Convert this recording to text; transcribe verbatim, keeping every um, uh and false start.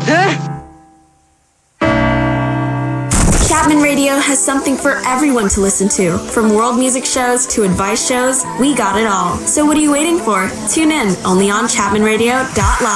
Chapman Radio has something for everyone to listen to. From world music shows to advice shows, we got it all. So what are you waiting for? Tune in, only on chapman radio dot live.